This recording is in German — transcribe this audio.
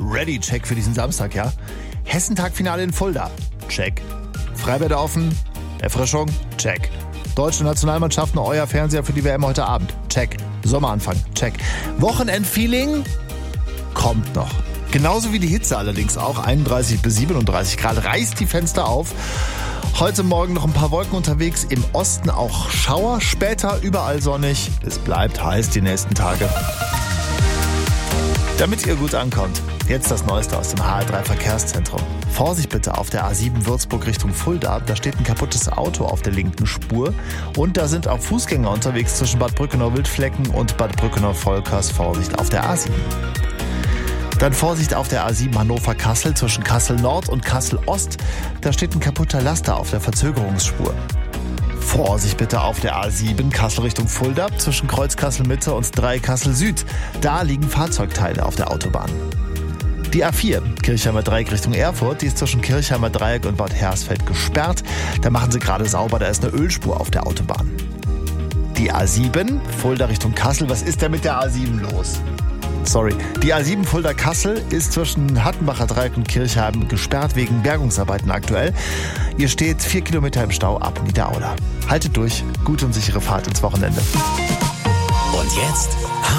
Ready-Check für diesen Samstag, ja? Hessentag-Finale in Fulda. Check. Freibäder offen. Erfrischung. Check. Deutsche Nationalmannschaften, euer Fernseher für die WM heute Abend. Check. Sommeranfang. Check. Wochenendfeeling kommt noch. Genauso wie die Hitze allerdings auch. 31 bis 37 Grad. Reißt die Fenster auf. Heute Morgen noch ein paar Wolken unterwegs. Im Osten auch Schauer. Später überall sonnig. Es bleibt heiß die nächsten Tage. Damit ihr gut ankommt, jetzt das Neueste aus dem HR3 Verkehrszentrum. Vorsicht bitte auf der A7 Würzburg Richtung Fulda. Da steht ein kaputtes Auto auf der linken Spur. Und da sind auch Fußgänger unterwegs zwischen Bad Brückenau-Wildflecken und Bad Brückenau-Volkers. Vorsicht auf der A7. Dann Vorsicht auf der A7 Hannover-Kassel zwischen Kassel-Nord und Kassel-Ost. Da steht ein kaputter Laster auf der Verzögerungsspur. Vorsicht bitte auf der A7 Kassel Richtung Fulda zwischen Kreuz Kassel-Mitte und 3 Kassel-Süd. Da liegen Fahrzeugteile auf der Autobahn. Die A4 Kirchheimer Dreieck Richtung Erfurt, die ist zwischen Kirchheimer Dreieck und Bad Hersfeld gesperrt. Da machen sie gerade sauber, da ist eine Ölspur auf der Autobahn. Die A7 Fulda Richtung Kassel, was ist denn mit der A7 los? Sorry, die A7 Fulda-Kassel ist zwischen Hattenbacher Dreieck und Kirchheim gesperrt wegen Bergungsarbeiten aktuell. Ihr steht 4 Kilometer im Stau ab Niederauda. Haltet durch, gute und sichere Fahrt ins Wochenende. Und jetzt